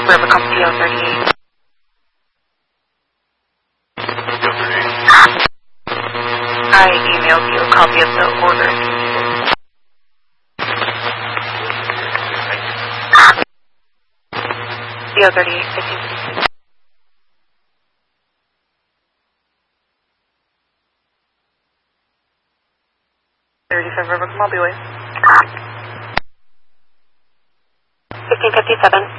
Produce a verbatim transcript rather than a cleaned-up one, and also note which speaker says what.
Speaker 1: Rivercom P O thirty-eight. I emailed you a copy of the order. P O thirty-eight, fifteen. thirty-five Rivercom, I'll be waiting. fifteen fifty-seven.